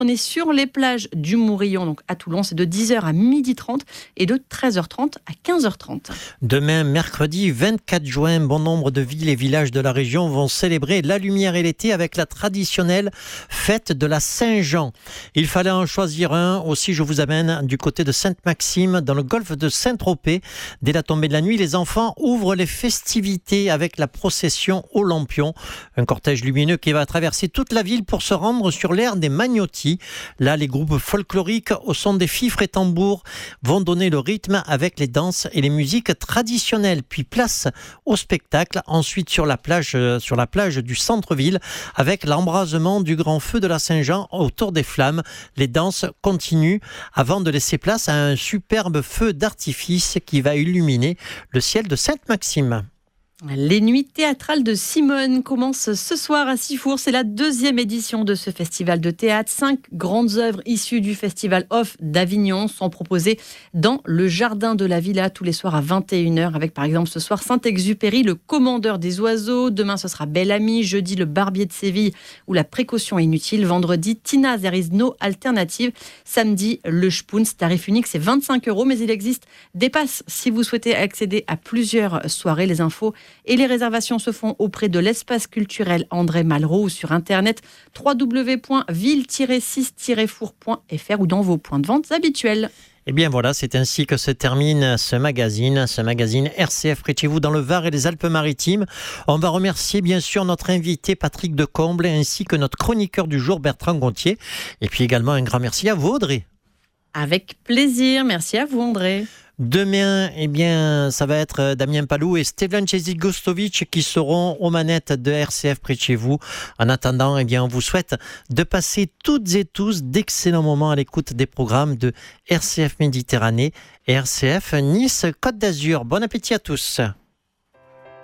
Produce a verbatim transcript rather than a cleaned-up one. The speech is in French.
On est sur les plages du Mourillon, donc à Toulon, c'est de dix heures à midi trente et de treize heures trente à quinze heures trente. Demain, mercredi vingt-quatre juin, bon nombre de villes et villages de la région vont célébrer la lumière et l'été avec la traditionnelle fête de la Saint-Jean. Il fallait en choisir un. Aussi, je vous amène du côté de Sainte-Maxime, dans le golfe de Saint-Tropez. Dès la tombée de la nuit, les enfants ouvrent les festivités avec la procession aux lampions. Un cortège lumineux qui va traverser toute la ville pour se rendre sur l'aire des Magnotti. Là, les groupes folkloriques au son des fifres et tambours vont donner le rythme avec les danses et les musiques traditionnelles. Puis place au spectacle. Ensuite, sur la plage, sur la plage du centre-ville, avec l'embrasement du grand feu de la Saint-Jean autour des flammes. Les danses continuent avant de laisser place à un superbe feu d'artifice qui va illuminer le ciel de Sainte-Maxime. Les nuits théâtrales de Simone commencent ce soir à Sifour. C'est la deuxième édition de ce festival de théâtre. Cinq grandes œuvres issues du festival Off d'Avignon sont proposées dans le jardin de la Villa tous les soirs à vingt et une heures, avec par exemple ce soir Saint-Exupéry, le commandeur des oiseaux. Demain ce sera Bel Ami. Jeudi le Barbier de Séville ou la précaution inutile. Vendredi Tina There is no alternative. Samedi le Spoons. Tarif unique c'est vingt-cinq euros, mais il existe des passes si vous souhaitez accéder à plusieurs soirées. Les infos et les réservations se font auprès de l'espace culturel André Malraux ou sur internet w w w point ville tiret six tiret four point f r ou dans vos points de vente habituels. Et bien voilà, c'est ainsi que se termine ce magazine, ce magazine R C F près de chez vous dans le Var et les Alpes-Maritimes. On va remercier bien sûr notre invité Patrick Decomble ainsi que notre chroniqueur du jour Bertrand Gontier. Et puis également un grand merci à vous Audrey. Avec plaisir, merci à vous André. Demain, eh bien, ça va être Damien Palou et Stevan Cesigostovic qui seront aux manettes de R C F près de chez vous. En attendant, eh bien, on vous souhaite de passer toutes et tous d'excellents moments à l'écoute des programmes de R C F Méditerranée et R C F Nice Côte d'Azur. Bon appétit à tous.